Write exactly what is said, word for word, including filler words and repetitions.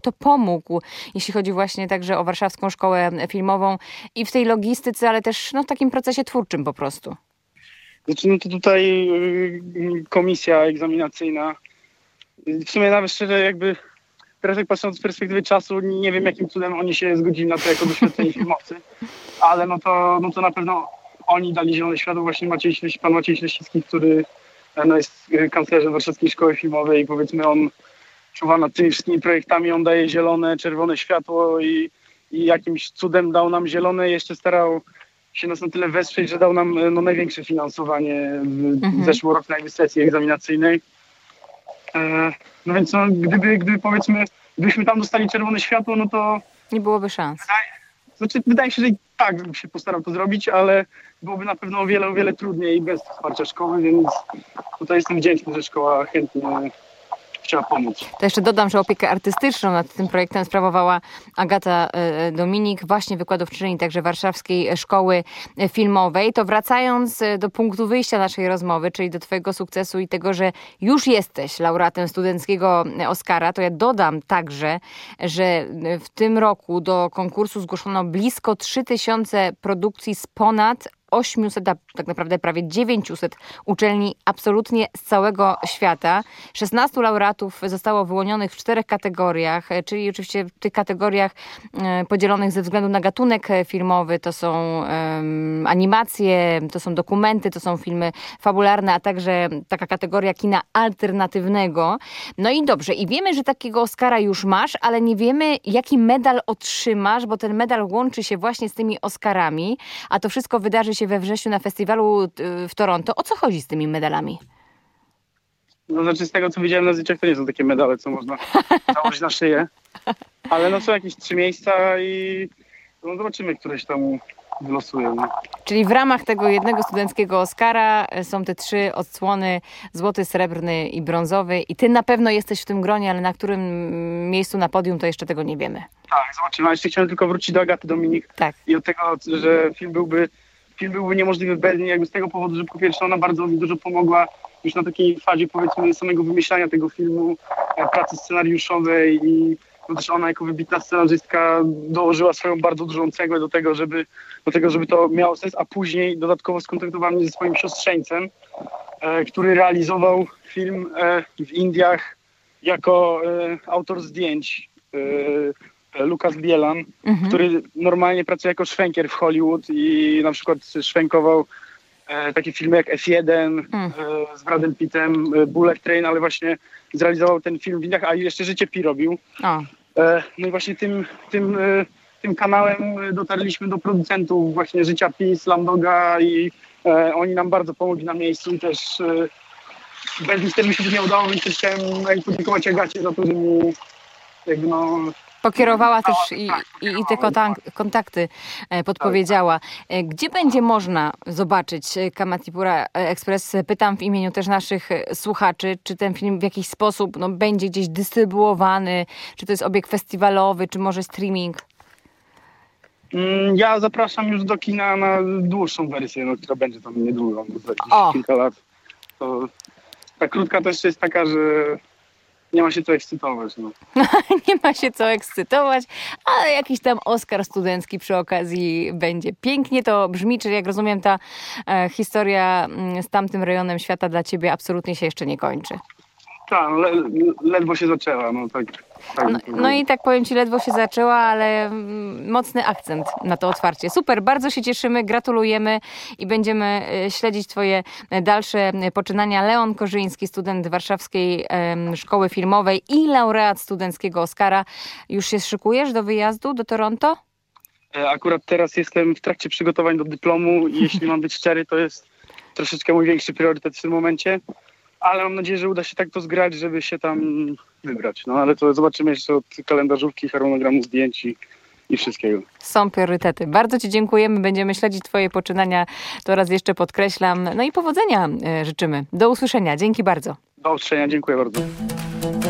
to pomógł, jeśli chodzi właśnie także o Warszawską Szkołę Filmową i w tej logistyce, ale też no, w takim procesie twórczym po prostu? Znaczy, no to tutaj komisja egzaminacyjna, w sumie nawet szczerze jakby, teraz jak patrząc z perspektywy czasu, nie wiem jakim cudem oni się zgodzili na to jako doświadczeni filmowcy, ale no to, no to na pewno oni dali zielone światło, właśnie Maciej Śleś, pan Maciej Śleścicki, który no, jest kanclerzem Warszawskiej Szkoły Filmowej i powiedzmy on czuwa nad tymi wszystkimi projektami, on daje zielone, czerwone światło i, i jakimś cudem dał nam zielone, jeszcze starał się nas na tyle wesprzeć, że dał nam no, największe finansowanie w mhm. zeszłorocznej sesji egzaminacyjnej. E, no więc no, gdyby, gdyby powiedzmy, gdybyśmy tam dostali czerwone światło, no to... Nie byłoby szans. Wydaje, znaczy, wydaje się, że i tak bym się postarał to zrobić, ale byłoby na pewno o wiele, o wiele trudniej bez wsparcia szkoły, więc tutaj jestem wdzięczny, że szkoła chętnie chciała pomóc. To jeszcze dodam, że opiekę artystyczną nad tym projektem sprawowała Agata Dominik, właśnie wykładowczyni także Warszawskiej Szkoły Filmowej. To wracając do punktu wyjścia naszej rozmowy, czyli do twojego sukcesu i tego, że już jesteś laureatem studenckiego Oscara, to ja dodam także, że w tym roku do konkursu zgłoszono blisko trzy tysiące produkcji z ponad osiemset, a tak naprawdę prawie dziewięćset uczelni absolutnie z całego świata. szesnastu laureatów zostało wyłonionych w czterech kategoriach, czyli oczywiście w tych kategoriach podzielonych ze względu na gatunek filmowy. To są um, animacje, to są dokumenty, to są filmy fabularne, a także taka kategoria kina alternatywnego. No i dobrze, i wiemy, że takiego Oscara już masz, ale nie wiemy, jaki medal otrzymasz, bo ten medal łączy się właśnie z tymi Oscarami, a to wszystko wydarzy się we wrześniu na festiwalu w Toronto. O co chodzi z tymi medalami? No znaczy z tego, co widziałem na zdjęciach, to nie są takie medale, co można założyć na szyję. Ale no są jakieś trzy miejsca i no zobaczymy, któreś tam wylosuje. No. Czyli w ramach tego jednego studenckiego Oscara są te trzy odsłony, złoty, srebrny i brązowy. I ty na pewno jesteś w tym gronie, ale na którym miejscu na podium, to jeszcze tego nie wiemy. Tak, zobaczymy. A jeszcze chciałem tylko wrócić do Agaty Dominik. Tak. I od tego, że film byłby Film byłby niemożliwy bez niej, jakby z tego powodu, że po pierwsze ona bardzo mi dużo pomogła już na takiej fazie powiedzmy samego wymyślania tego filmu, pracy scenariuszowej i no też ona jako wybitna scenarzystka dołożyła swoją bardzo dużą cegłę do tego, żeby, do tego, żeby to miało sens, a później dodatkowo skontaktowała mnie ze swoim siostrzeńcem, e, który realizował film e, w Indiach jako e, autor zdjęć. E, Lukas Bielan, mhm. który normalnie pracuje jako szwękier w Hollywood i na przykład szwękował e, takie filmy jak F jeden mhm. e, z Bradem Pittem, e, Bullet Train, ale właśnie zrealizował ten film w Indiach, a jeszcze Życie Pi robił. E, no i właśnie tym, tym, e, tym kanałem dotarliśmy do producentów właśnie Życia Pi, Slamdoga i e, oni nam bardzo pomogli na miejscu i też e, bez nich też mi się nie udało, więc też chciałem podziękować Agacie za to, że mi jakby no pokierowała też i, i, i te kontakty podpowiedziała. Gdzie będzie można zobaczyć Kamatipura Express? Pytam w imieniu też naszych słuchaczy, czy ten film w jakiś sposób no, będzie gdzieś dystrybuowany, czy to jest obiekt festiwalowy, czy może streaming? Ja zapraszam już do kina na dłuższą wersję, no, która będzie tam niedługo, za jakieś kilka lat. To, ta krótka też jest taka, że nie ma się co ekscytować. No. Nie ma się co ekscytować, ale jakiś tam Oscar studencki przy okazji będzie. Pięknie to brzmi, czyli jak rozumiem, ta e, historia z tamtym rejonem świata dla ciebie absolutnie się jeszcze nie kończy. Tak, le, ledwo się zaczęła. No, tak, tak no, no i tak powiem ci, ledwo się zaczęła, ale mocny akcent na to otwarcie. Super, bardzo się cieszymy, gratulujemy i będziemy śledzić twoje dalsze poczynania. Leon Korzyński, student Warszawskiej um, Szkoły Filmowej i laureat studenckiego Oscara. Już się szykujesz do wyjazdu do Toronto? Akurat teraz jestem w trakcie przygotowań do dyplomu i jeśli mam być szczery, to jest troszeczkę mój większy priorytet w tym momencie. Ale mam nadzieję, że uda się tak to zgrać, żeby się tam wybrać. No ale to zobaczymy jeszcze od kalendarzówki, harmonogramu zdjęć i, i wszystkiego. Są priorytety. Bardzo ci dziękujemy. Będziemy śledzić twoje poczynania. To raz jeszcze podkreślam. No i powodzenia życzymy. Do usłyszenia. Dzięki bardzo. Do usłyszenia. Dziękuję bardzo.